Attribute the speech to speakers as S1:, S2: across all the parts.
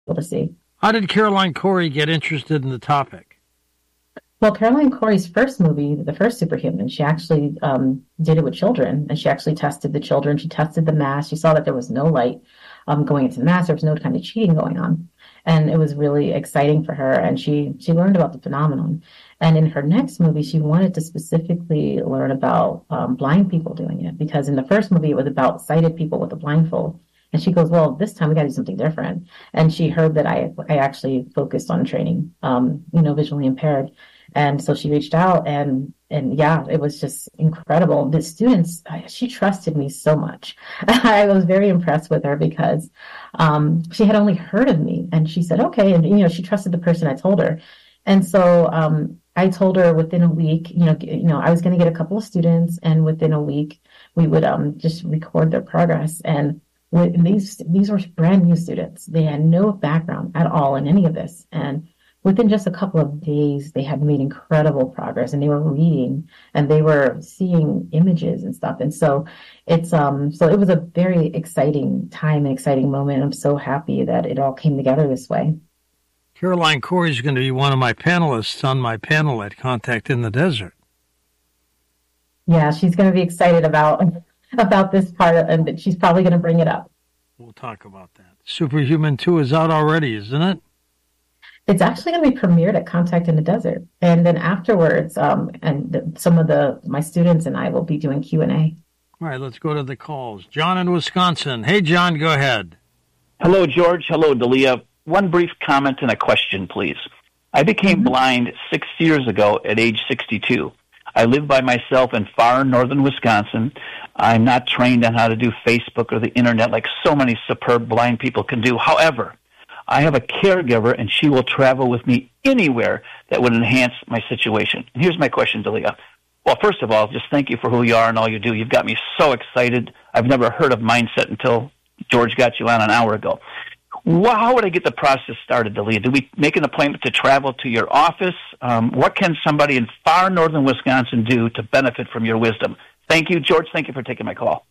S1: to see.
S2: How did Caroline Corey get interested in the topic?
S1: Well, Caroline Corey's first movie, the first Superhuman, she actually did it with children, and she actually tested the children. She tested the mask. She saw that there was no light going into the mask. There was no kind of cheating going on, and it was really exciting for her. And she learned about the phenomenon. And in her next movie, she wanted to specifically learn about blind people doing it, because in the first movie it was about sighted people with a blindfold. And she goes, well, this time we got to do something different. And she heard that I actually focused on training, visually impaired. And so she reached out and yeah, it was just incredible. The students, she trusted me so much. I was very impressed with her because she had only heard of me, and she said, okay. And, she trusted the person I told her. And so I told her within a week, I was going to get a couple of students, and within a week we would just record their progress. And these were brand new students. They had no background at all in any of this. And within just a couple of days, they had made incredible progress, and they were reading and they were seeing images and stuff. And so so it was a very exciting time, an exciting moment. I'm so happy that it all came together this way.
S2: Caroline Corey is going to be one of my panelists on my panel at Contact in the Desert.
S1: Yeah, she's going to be excited about this part, and she's probably going to bring it up.
S2: We'll talk about that. Superhuman 2 is out already, isn't it?
S1: It's actually going to be premiered at Contact in the Desert, and then afterwards, some of my students and I will be doing Q&A.
S2: All right, let's go to the calls. John in Wisconsin. Hey, John, go ahead.
S3: Hello, George. Hello, Dalia. One brief comment and a question, please. I became blind 6 years ago at age 62. I live by myself in far northern Wisconsin. I'm not trained on how to do Facebook or the internet like so many superb blind people can do. However, I have a caregiver, and she will travel with me anywhere that would enhance my situation. And here's my question, Dalia. Well, first of all, just thank you for who you are and all you do. You've got me so excited. I've never heard of Mindset until George got you on an hour ago. Well, how would I get the process started, Dalia? Do we make an appointment to travel to your office? What can somebody in far northern Wisconsin do to benefit from your wisdom? Thank you, George. Thank you for taking my call.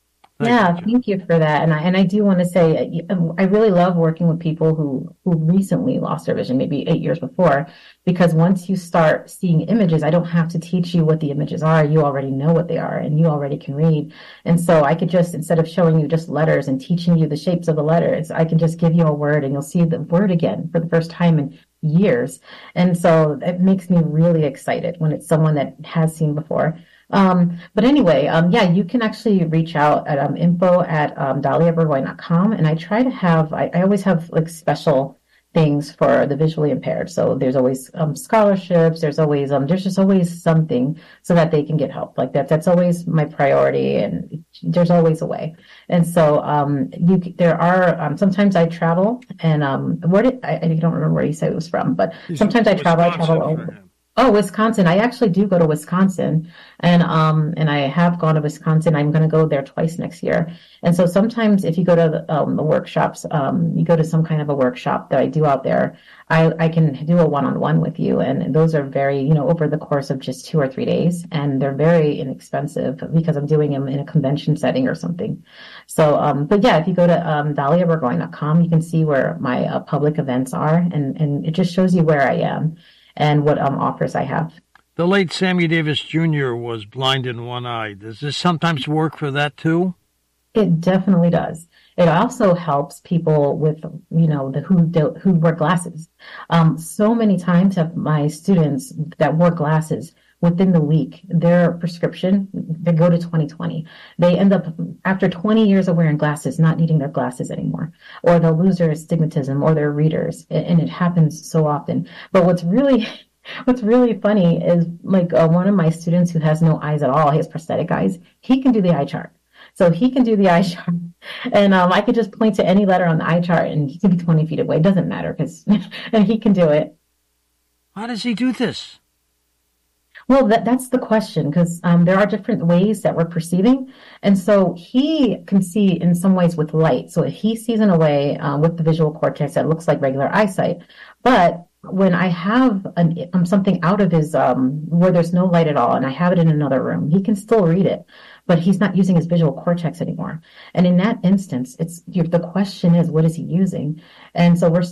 S1: Thank you for that. And I do want to say, I really love working with people who recently lost their vision, maybe 8 years before, because once you start seeing images, I don't have to teach you what the images are. You already know what they are, and you already can read. And so I could just, instead of showing you just letters and teaching you the shapes of the letters, I can just give you a word, and you'll see the word again for the first time in years. And so it makes me really excited when it's someone that has seen before. But anyway, you can actually reach out at info@daliaburgoyne.com, and I try to have, I always have like special things for the visually impaired. So there's always scholarships, there's just always something so that they can get help. Like that's always my priority, and there's always a way. And so there are sometimes I travel, and I don't remember where you said it was from, but sometimes I travel over. Oh, Wisconsin. I actually do go to Wisconsin, and I have gone to Wisconsin. I'm going to go there twice next year. And so sometimes if you go to the workshops, you go to some kind of a workshop that I do out there, I can do a one-on-one with you. And those are very, over the course of just 2 or 3 days. And they're very inexpensive because I'm doing them in a convention setting or something. So, if you go to daliaburgoyne.com, you can see where my public events are, and it just shows you where I am and what offers I have.
S2: The late Sammy Davis Jr. was blind in one eye. Does this sometimes work for that too?
S1: It definitely does. It also helps people with, who wear glasses. So many times have my students that wore glasses, within the week, their prescription, they go to 20/20. They end up, after 20 years of wearing glasses, not needing their glasses anymore, or they'll lose their astigmatism or their readers, and it happens so often. But what's really funny is one of my students who has no eyes at all, he has prosthetic eyes, he can do the eye chart. So he can do the eye chart, and I could just point to any letter on the eye chart, and he can be 20 feet away. It doesn't matter, and he can do it.
S2: How does he do this?
S1: Well, that's the question, because there are different ways that we're perceiving. And so he can see in some ways with light. So he sees in a way with the visual cortex that looks like regular eyesight. But when I have something out of his where there's no light at all, and I have it in another room, he can still read it, but he's not using his visual cortex anymore. And in that instance, the question is, what is he using? And so we're